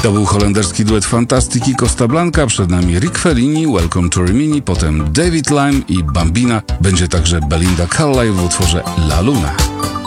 To był holenderski duet Fantastici Costa Blanca, przed nami Rick Fellini, Welcome to Rimini, potem David Lime i Bambina. Będzie także Belinda Carlisle w utworze La Luna.